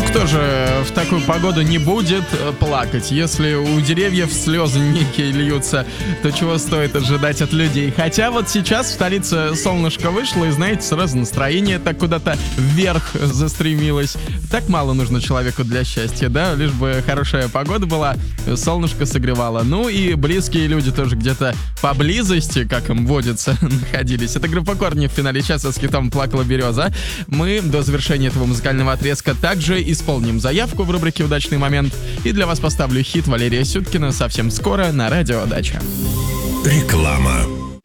кто же в такую погоду не будет плакать? Если у деревьев слезы некие льются, то чего стоит ожидать от людей? Хотя вот сейчас в столице солнышко вышло, и, знаете, сразу настроение так куда-то вверх застремилось. Так мало нужно человеку для счастья, да? Лишь бы хорошая погода была, солнышко согревало. Ну и близкие люди тоже где-то поблизости, как им водится, находились. Это группа Корни в финале часа с хитом «Плакала береза». Мы до завершения этого музыкального отрезка также исполним заявку в рубрике «Удачный момент». И для вас поставлю хит Валерия Сюткина совсем скоро на радио «Дача». Реклама.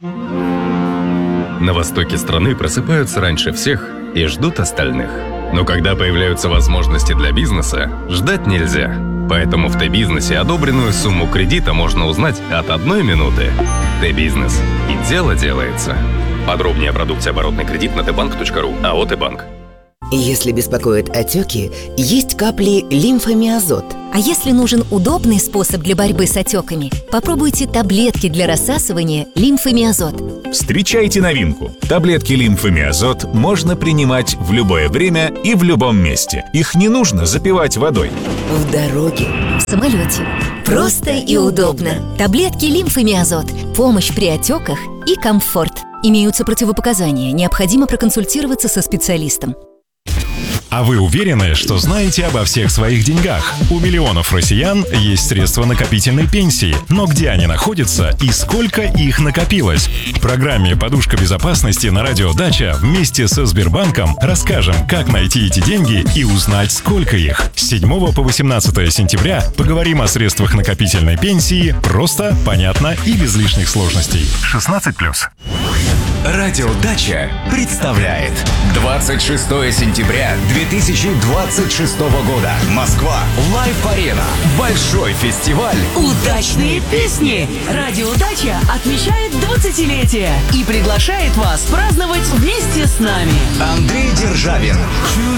На востоке страны просыпаются раньше всех и ждут остальных. Но когда появляются возможности для бизнеса, ждать нельзя. Поэтому в Т-бизнесе одобренную сумму кредита можно узнать от 1 минуты. Т-бизнес. И дело делается. Подробнее о продукте оборотный кредит на tbank.ru. АО «Т-банк». Если беспокоят отеки, есть капли лимфомиазот. А если нужен удобный способ для борьбы с отеками, попробуйте таблетки для рассасывания лимфомиазот. Встречайте новинку. Таблетки лимфомиазот можно принимать в любое время и в любом месте. Их не нужно запивать водой. В дороге, В самолете. Просто и удобно. Таблетки лимфомиазот. Помощь при отеках и комфорт. Имеются противопоказания. Необходимо проконсультироваться со специалистом. А вы уверены, что знаете обо всех своих деньгах? У миллионов россиян есть средства накопительной пенсии. Но где они находятся и сколько их накопилось? В программе «Подушка безопасности» на радио «Дача» вместе со Сбербанком расскажем, как найти эти деньги и узнать, сколько их. С 7 по 18 сентября поговорим о средствах накопительной пенсии просто, понятно и без лишних сложностей. 16+. Радио «Дача» представляет 26 сентября 2026 года. Москва. Лайв-арена. Большой фестиваль. Удачные песни. Радио «Дача» отмечает 20-летие и приглашает вас праздновать вместе с нами. Андрей Державин.